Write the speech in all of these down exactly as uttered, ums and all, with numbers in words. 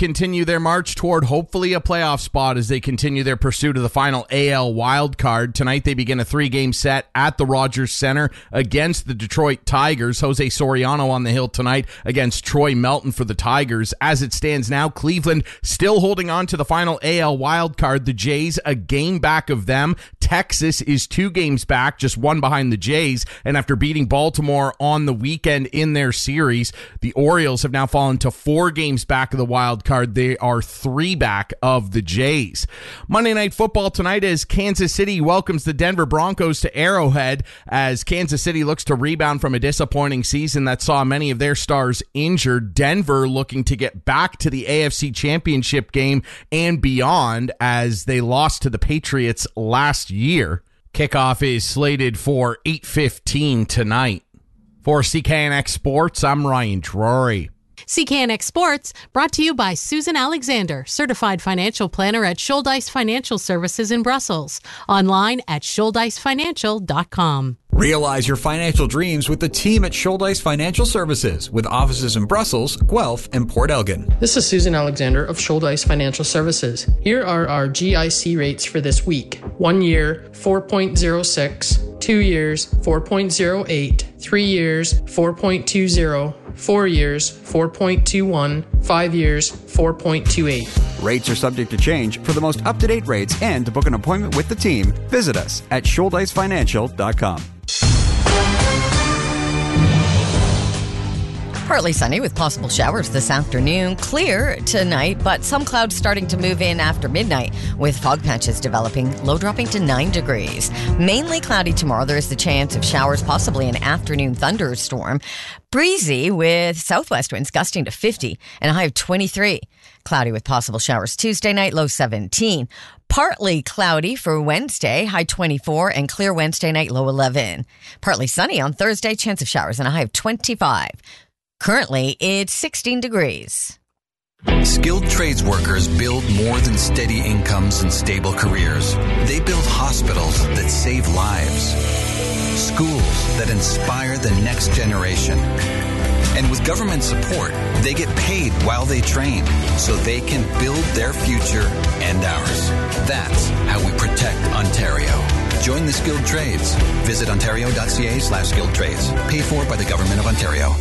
continue their march toward hopefully a playoff spot as they continue their pursuit of the final A L wild card. Tonight they begin a three-game set at the Rogers Center against the Detroit Tigers. Jose Soriano on the hill tonight against Troy Melton for the Tigers. As it stands now, Cleveland still holding on to the final A L wild card. The Jays a game back of them. Texas is two games back, just one behind the Jays. And after beating Baltimore on the weekend in their series, the Orioles have now fallen to four games back of the wild card. They are three back of the Jays. Monday Night Football tonight as Kansas City welcomes the Denver Broncos to Arrowhead as Kansas City looks to rebound from a disappointing season that saw many of their stars injured. Denver looking to get back to the A F C Championship game and beyond as they lost to the Patriots last year. Kickoff is slated for eight fifteen tonight. For C K N X Sports, I'm Ryan Drury. C K N X Sports, brought to you by Susan Alexander, certified financial planner at Schuldeis Financial Services in Brussels. Online at schuldeis financial dot com. Realize your financial dreams with the team at Schuldeis Financial Services, with offices in Brussels, Guelph, and Port Elgin. This is Susan Alexander of Schuldeis Financial Services. Here are our G I C rates for this week. One year, four point zero six. Two years, four point zero eight. Three years, four point two zero. Four years, four point two one. Five years, four point two eight. Rates are subject to change. For the most up-to-date rates and to book an appointment with the team, visit us at schuldeis financial dot com. Partly sunny with possible showers this afternoon. Clear tonight, but some clouds starting to move in after midnight with fog patches developing, low dropping to nine degrees. Mainly cloudy tomorrow. There is the chance of showers, possibly an afternoon thunderstorm. Breezy with southwest winds gusting to fifty and a high of twenty-three. Cloudy with possible showers Tuesday night, low seventeen. Partly cloudy for Wednesday, high twenty-four, and clear Wednesday night, low eleven. Partly sunny on Thursday, chance of showers and a high of twenty-five. Currently, it's sixteen degrees. Skilled trades workers build more than steady incomes and stable careers. They build hospitals that save lives, schools that inspire the next generation. And with government support, they get paid while they train so they can build their future and ours. That's how we protect Ontario. Join the skilled trades. Visit ontario.ca slash skilled trades. Paid for by the Government of Ontario.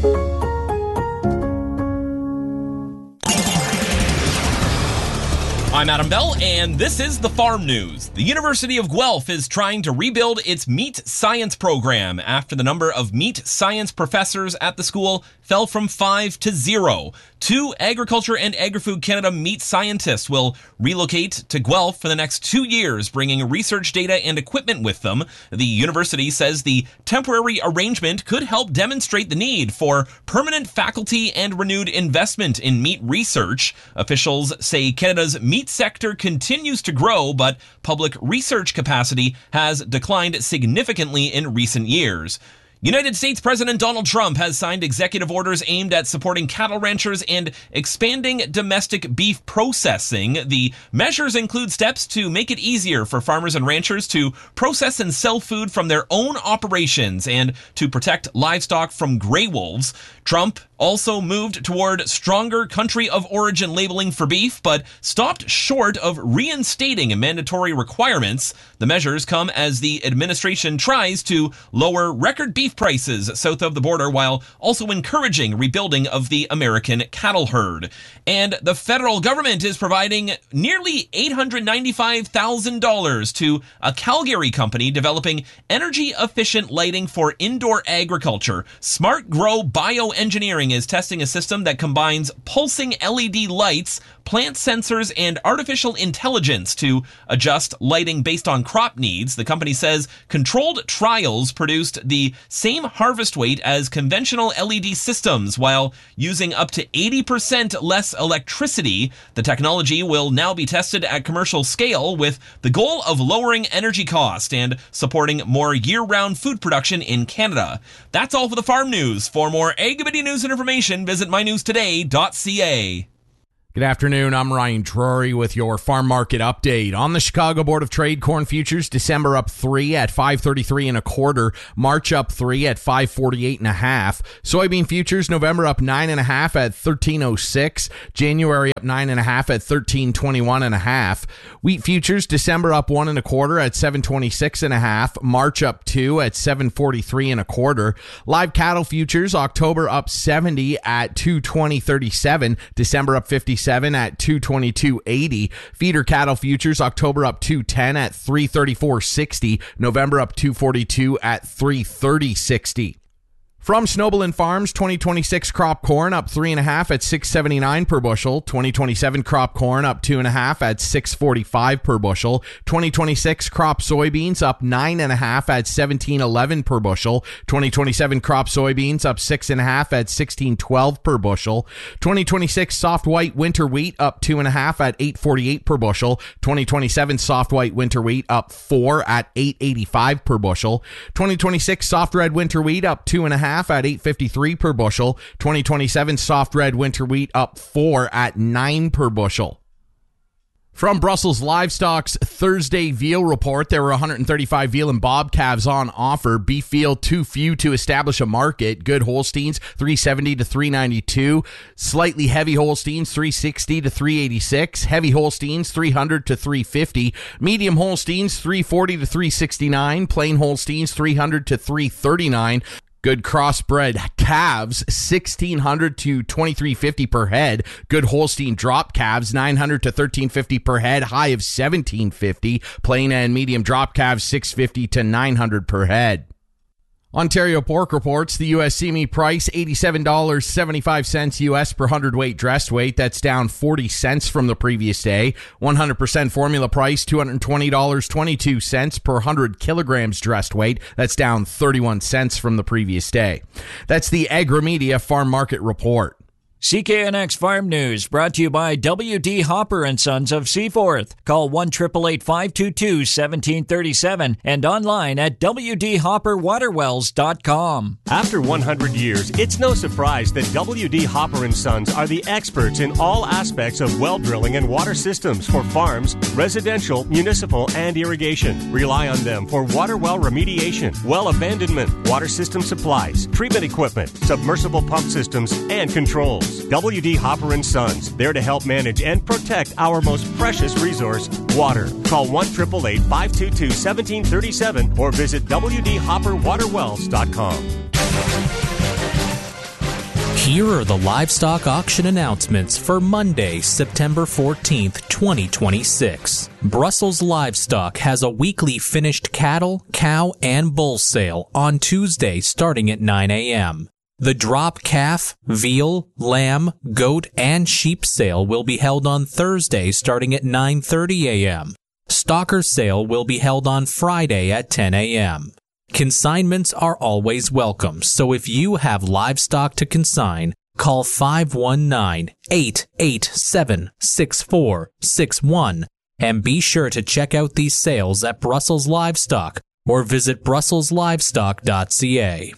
I'm Adam Bell, and this is the Farm News. The University of Guelph is trying to rebuild its meat science program after the number of meat science professors at the school fell from five to zero. Two Agriculture and Agri-Food Canada meat scientists will relocate to Guelph for the next two years, bringing research data and equipment with them. The university says the temporary arrangement could help demonstrate the need for permanent faculty and renewed investment in meat research. Officials say Canada's meat sector continues to grow, but public research capacity has declined significantly in recent years. United States President Donald Trump has signed executive orders aimed at supporting cattle ranchers and expanding domestic beef processing. The measures include steps to make it easier for farmers and ranchers to process and sell food from their own operations and to protect livestock from gray wolves. Trump also moved toward stronger country of origin labeling for beef, but stopped short of reinstating mandatory requirements. The measures come as the administration tries to lower record beef prices south of the border while also encouraging rebuilding of the American cattle herd. And the federal government is providing nearly eight hundred ninety-five thousand dollars to a Calgary company developing energy-efficient lighting for indoor agriculture. Smart Grow Bioengineering is testing a system that combines pulsing L E D lights, plant sensors, and artificial intelligence to adjust lighting based on crop needs. The company says controlled trials produced the same harvest weight as conventional L E D systems while using up to eighty percent less electricity. The technology will now be tested at commercial scale with the goal of lowering energy cost and supporting more year-round food production in Canada. That's all for the Farm News. For more Ag News and information, visit my news today dot c a. Good afternoon. I'm Ryan Drury with your farm market update. On the Chicago Board of Trade, corn futures December up three at five thirty-three and a quarter. March up three at five forty-eight and a half. Soybean futures November up nine and a half at thirteen oh six. January up nine and a half at thirteen twenty-one and a half. Wheat futures December up one and a quarter at seven twenty-six and a half. March up two at seven forty-three and a quarter. Live cattle futures October up seventy at two twenty thirty-seven. December up fifty-seven at two twenty-two eighty. Feeder cattle futures October up two ten at three thirty-four sixty. November up two forty-two at three thirty sixty. From Snowbelin Farms, twenty twenty-six crop corn up three and a half at six seventy-nine per bushel. twenty twenty-seven crop corn up two and a half at six forty-five per bushel. twenty twenty-six crop soybeans up nine and a half at seventeen eleven per bushel. twenty twenty-seven crop soybeans up six and a half at sixteen twelve per bushel. twenty twenty-six soft white winter wheat up two and a half at eight forty-eight per bushel. twenty twenty-seven soft white winter wheat up four at eight eighty-five per bushel. twenty twenty-six soft red winter wheat up two and a half at eight fifty-three per bushel. twenty twenty-seven soft red winter wheat up four at nine per bushel. From Brussels Livestock's Thursday veal report, there were one hundred thirty-five veal and bob calves on offer. Beef veal too few to establish a market. Good Holsteins three seventy to three ninety-two. Slightly heavy Holsteins three sixty to three eighty-six. Heavy Holsteins three hundred to three fifty. Medium Holsteins three forty to three sixty-nine. Plain Holsteins three hundred to three thirty-nine. Good crossbred calves, sixteen hundred to twenty-three fifty per head. Good Holstein drop calves, nine hundred to thirteen fifty per head, high of seventeen fifty. Plain and medium drop calves, six fifty to nine hundred per head. Ontario Pork reports the U S C meat price eighty-seven dollars and seventy-five cents U S per hundredweight dressed weight. That's down forty cents from the previous day. one hundred percent formula price two hundred twenty dollars and twenty-two cents per one hundred kilograms dressed weight. That's down thirty-one cents from the previous day. That's the Agrimedia Farm Market Report. C K N X Farm News brought to you by W D Hopper and Sons of Seaforth. Call one eight eight eight, five two two, one seven three seven and online at w d hopper waterwells dot com. After one hundred years, it's no surprise that W D Hopper and Sons are the experts in all aspects of well drilling and water systems for farms, residential, municipal, and irrigation. Rely on them for water well remediation, well abandonment, water system supplies, treatment equipment, submersible pump systems, and controls. W D Hopper and Sons, there to help manage and protect our most precious resource, water. Call one eight eight eight, five two two, one seven three seven or visit w d hopper waterwells dot com. Here are the livestock auction announcements for Monday, September fourteenth, twenty twenty-six. Brussels Livestock has a weekly finished cattle, cow, and bull sale on Tuesday starting at nine a.m. The drop calf, veal, lamb, goat, and sheep sale will be held on Thursday starting at nine thirty a.m. Stocker sale will be held on Friday at ten a.m. Consignments are always welcome, so if you have livestock to consign, call five one nine, eight eight seven, six four six one and be sure to check out these sales at Brussels Livestock or visit brussels livestock dot c a.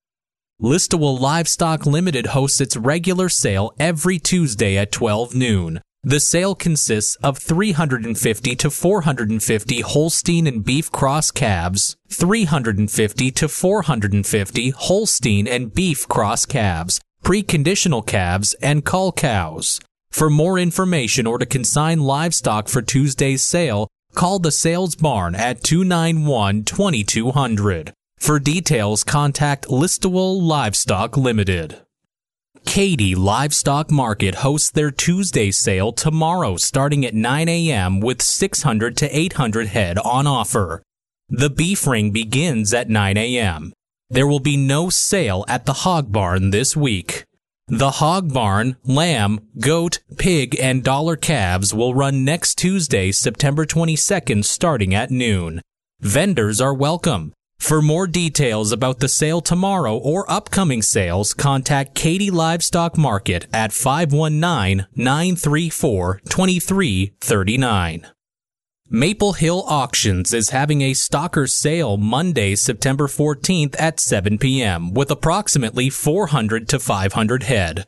Listowel Livestock Limited hosts its regular sale every Tuesday at twelve noon. The sale consists of three hundred fifty to four hundred fifty Holstein and beef cross calves, three hundred fifty to four hundred fifty Holstein and beef cross calves, preconditional calves, and cull cows. For more information or to consign livestock for Tuesday's sale, call the sales barn at two nine one, two two zero zero. For details, contact Listowel Livestock Limited. Katy Livestock Market hosts their Tuesday sale tomorrow starting at nine a.m. with six hundred to eight hundred head on offer. The beef ring begins at nine a.m. There will be no sale at the hog barn this week. The hog barn, lamb, goat, pig, and dollar calves will run next Tuesday, September twenty-second, starting at noon. Vendors are welcome. For more details about the sale tomorrow or upcoming sales, contact Katy Livestock Market at five one nine, nine three four, two three three nine. Maple Hill Auctions is having a stocker sale Monday, September fourteenth at seven p.m. with approximately four hundred to five hundred head.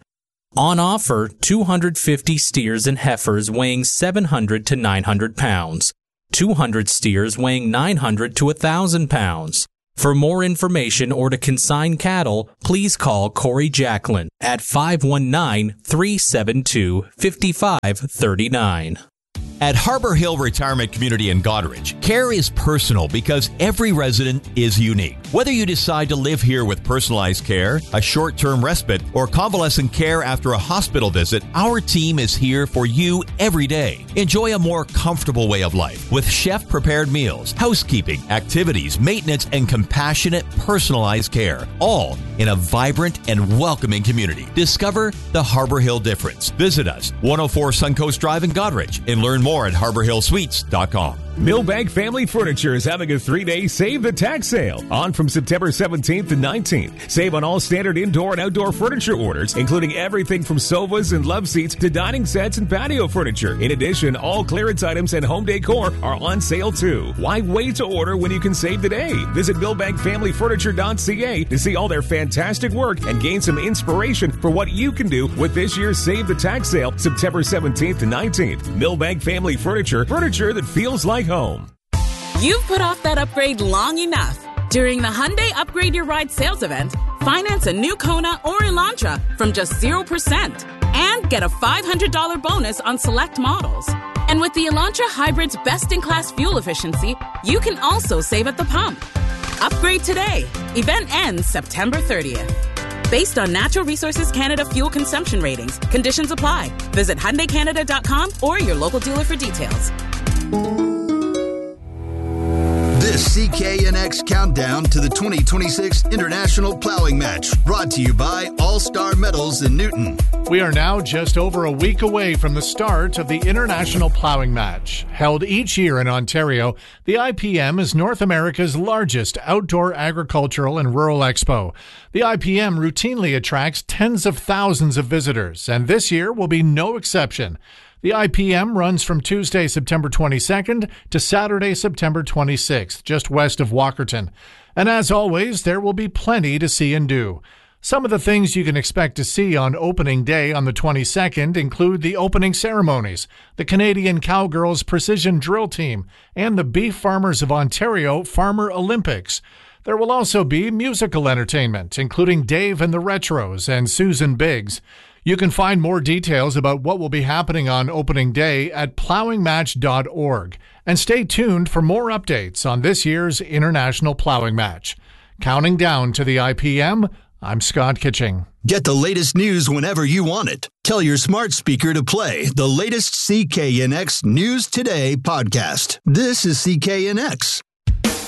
On offer, two hundred fifty steers and heifers weighing seven hundred to nine hundred pounds, two hundred steers weighing nine hundred to one thousand pounds. For more information or to consign cattle, please call Corey Jacklin at five one nine, three seven two, five five three nine. At Harbor Hill Retirement Community in Goderich, care is personal because every resident is unique. Whether you decide to live here with personalized care, a short-term respite, or convalescent care after a hospital visit, our team is here for you every day. Enjoy a more comfortable way of life with chef-prepared meals, housekeeping, activities, maintenance, and compassionate, personalized care, all in a vibrant and welcoming community. Discover the Harbor Hill difference. Visit us, one oh four Suncoast Drive in Goderich, and learn more at harbor hill suites dot com. Millbank Family Furniture is having a three-day Save the Tax sale on from September seventeenth to nineteenth. Save on all standard indoor and outdoor furniture orders, including everything from sofas and love seats to dining sets and patio furniture. In addition, all clearance items and home decor are on sale too. Why wait to order when you can save today? Visit millbank family furniture dot c a to see all their fantastic work and gain some inspiration for what you can do with this year's Save the Tax sale, September seventeenth to nineteenth. Millbank Family Furniture, furniture that feels like home. You've put off that upgrade long enough. During the Hyundai Upgrade Your Ride sales event, finance a new Kona or Elantra from just zero percent and get a five hundred dollars bonus on select models. And with the Elantra Hybrid's best-in-class fuel efficiency, you can also save at the pump. Upgrade today. Event ends September thirtieth. Based on Natural Resources Canada fuel consumption ratings, conditions apply. Visit Hyundai Canada dot com or your local dealer for details. This C K N X countdown to the twenty twenty-six International Plowing Match, brought to you by All Star Metals in Newton. We are now just over a week away from the start of the International Plowing Match. Held each year in Ontario, the I P M is North America's largest outdoor agricultural and rural expo. The I P M routinely attracts tens of thousands of visitors, and this year will be no exception. The I P M runs from Tuesday, September twenty-second to Saturday, September twenty-sixth, just west of Walkerton. And as always, there will be plenty to see and do. Some of the things you can expect to see on opening day on the twenty-second include the opening ceremonies, the Canadian Cowgirls Precision Drill Team, and the Beef Farmers of Ontario Farmer Olympics. There will also be musical entertainment, including Dave and the Retros and Susan Biggs. You can find more details about what will be happening on opening day at plowing match dot org. And stay tuned for more updates on this year's International Plowing Match. Counting down to the I P M, I'm Scott Kitching. Get the latest news whenever you want it. Tell your smart speaker to play the latest C K N X News Today podcast. This is C K N X.